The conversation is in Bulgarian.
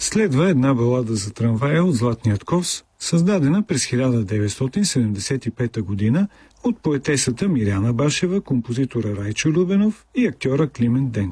Следва една балада за трамвая от Златният кос, създадена през 1975 година от поетесата Миряна Башева, композитора Райчо Любенов и актьора Климент Денков.